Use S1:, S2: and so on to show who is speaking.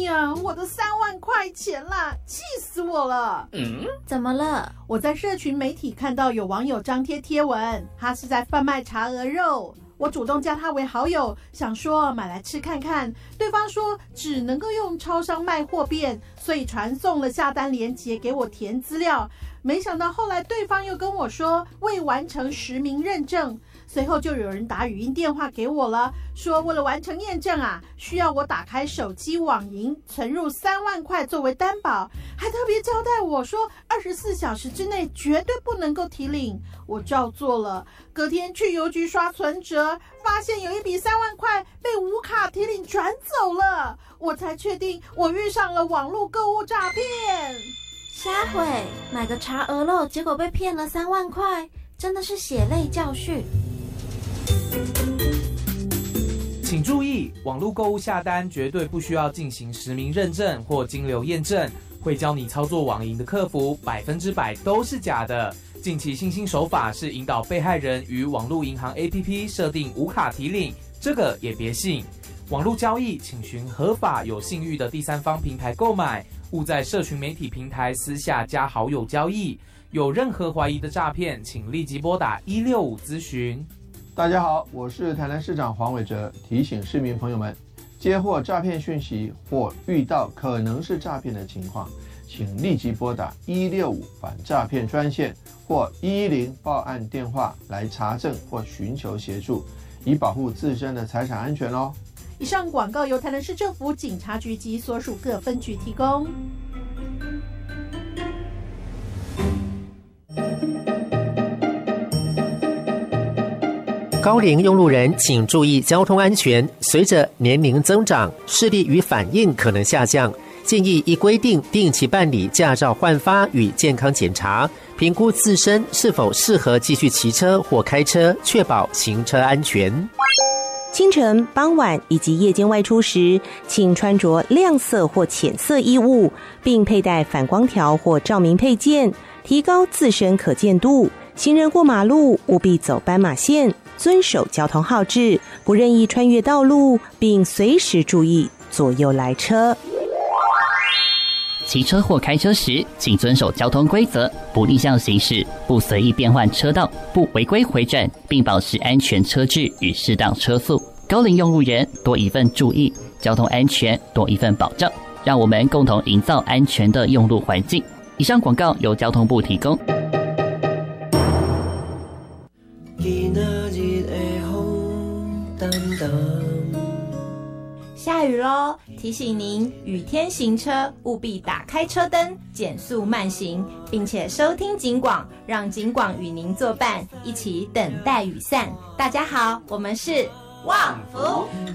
S1: 呀，我的3万块钱啦，气死我了！
S2: 怎么了？
S1: 我在社群媒体看到有网友张贴贴文，他是在贩卖茶鹅肉。我主动加他为好友，想说买来吃看看。对方说只能够用超商卖货便，所以传送了下单链接给我填资料。没想到后来对方又跟我说未完成实名认证，随后就有人打语音电话给我了，说为了完成验证啊，需要我打开手机网银存入3万块作为担保，还特别交代我说24小时之内绝对不能够提领。我照做了，隔天去邮局刷存折，发现有一笔3万块被无卡提领转走了，我才确定我遇上了网络购物诈骗。
S2: 瞎毁，买个茶鹅肉，结果被骗了3万块，真的是血泪教训。
S3: 请注意，网络购物下单绝对不需要进行实名认证或金流验证，会教你操作网银的客服100%都是假的。近期新兴手法是引导被害人与网络银行 APP 设定无卡提领，这个也别信。网络交易请循合法有信誉的第三方平台购买，勿在社群媒体平台私下加好友交易。有任何怀疑的诈骗，请立即拨打165咨询。
S4: 大家好，我是台南市长黄伟哲，提醒市民朋友们，接获诈骗讯息或遇到可能是诈骗的情况，请立即拨打165反诈骗专线或110报案电话来查证或寻求协助，以保护自身的财产安全哦。
S1: 以上广告由台南市政府警察局及所属各分局提供。
S5: 高龄用路人请注意交通安全，随着年龄增长，视力与反应可能下降，建议依规定定期办理驾照换发与健康检查，评估自身是否适合继续骑车或开车，确保行车安全。
S6: 清晨、傍晚以及夜间外出时，请穿着亮色或浅色衣物，并佩戴反光条或照明配件，提高自身可见度。行人过马路务必走斑马线，遵守交通号志，不任意穿越道路，并随时注意左右来车。
S7: 骑车或开车时，请遵守交通规则，不逆向行驶，不随意变换车道，不违规回转，并保持安全车距与适当车速。高龄用路人多一份注意，交通安全多一份保障，让我们共同营造安全的用路环境。以上广告由交通部提供。
S2: 下雨咯，提醒您雨天行车务必打开车灯，减速慢行，并且收听警广，让警广与您作伴，一起等待雨散。大家好，我们是旺福。